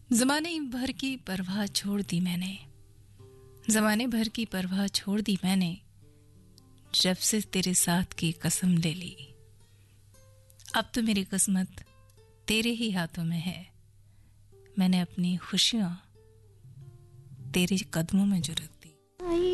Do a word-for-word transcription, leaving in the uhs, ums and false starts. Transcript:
ज़माने भर की परवाह छोड़ दी मैंने, ज़माने भर की परवाह छोड़ दी मैंने, जब से तेरे साथ की कसम ले ली। अब तो मेरी किस्मत तेरे ही हाथों में है। मैंने अपनी खुशियाँ तेरे कदमों में जो रख दी।